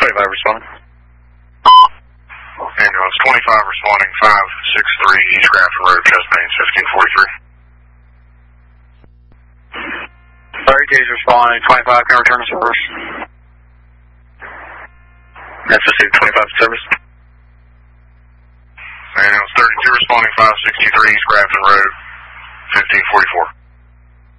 responding. Ambulance 25 responding 563 East Grafton Road, Chesapeake, 1543. 30 responding 25, can return to service. That's received 25 service. Ambulance 32 responding 563 East Grafton Road, 1544.